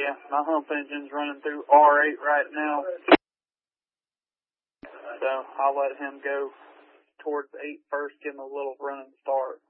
Yeah, my hump engine's running through R8 right now. So I'll let him go towards 8 first, give him a little running start.